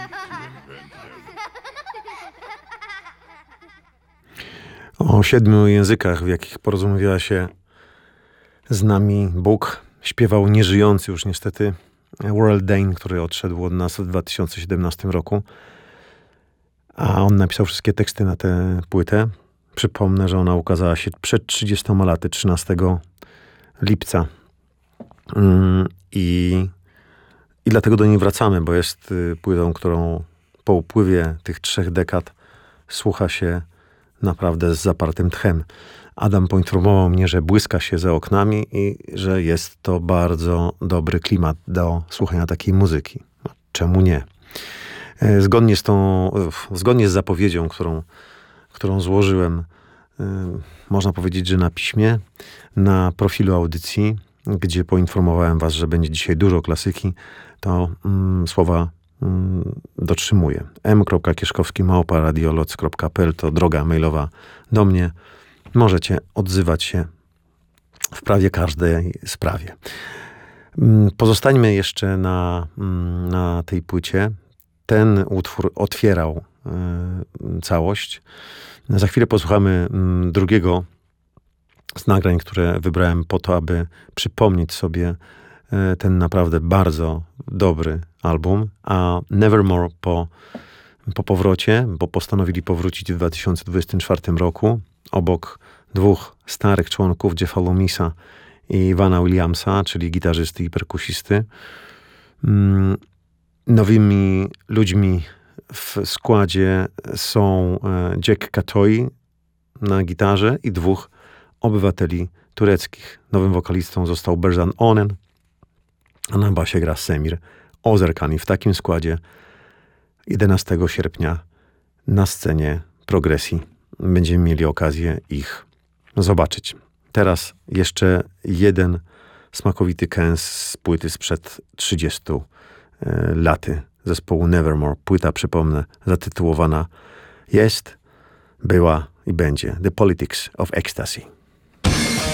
O 7 językach, w jakich porozumiewa się z nami Bóg, śpiewał nieżyjący już niestety Warrell Dane, który odszedł od nas w 2017 roku. A on napisał wszystkie teksty na tę płytę. Przypomnę, że ona ukazała się przed 30 laty, 13 lipca. I dlatego do niej wracamy, bo jest płytą, którą po upływie tych 3 dekad słucha się naprawdę z zapartym tchem. Adam poinformował mnie, że błyska się za oknami i że jest to bardzo dobry klimat do słuchania takiej muzyki. Czemu nie? Zgodnie z zapowiedzią, którą złożyłem, można powiedzieć, że na piśmie, na profilu audycji, gdzie poinformowałem was, że będzie dzisiaj dużo klasyki, to słowa dotrzymuję. m.kieszkowski@radioloc.pl to droga mailowa do mnie. Możecie odzywać się w prawie każdej sprawie. Pozostańmy jeszcze na tej płycie. Ten utwór otwierał całość. Za chwilę posłuchamy drugiego z nagrań, które wybrałem po to, aby przypomnieć sobie ten naprawdę bardzo dobry album, a Nevermore po powrocie, bo postanowili powrócić w 2024 roku, obok 2 starych członków, Jeffa Loomisa i Ivana Williamsa, czyli gitarzysty i perkusisty. Nowymi ludźmi w składzie są Jack Katoi na gitarze i 2 obywateli tureckich. Nowym wokalistą został Berzan Onen, a na basie gra Semir Ozerkan. I w takim składzie 11 sierpnia na scenie Progresji będziemy mieli okazję ich zobaczyć. Teraz jeszcze jeden smakowity kęs z płyty sprzed 30 laty zespołu Nevermore. Płyta, przypomnę, zatytułowana jest, była i będzie The Politics of Ecstasy.